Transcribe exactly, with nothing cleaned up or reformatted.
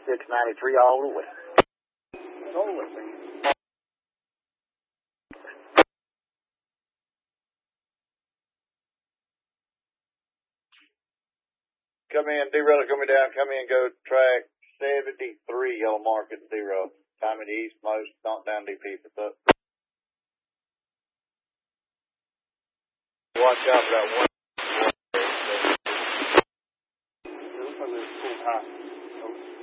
six ninety-three all the way. All the way. Come in, D-Row, coming down, come in, go track seventy-three, yellow market, D-Row. Time at east, most, not down D P, but up. Watch out for that one. It looks like it's too high.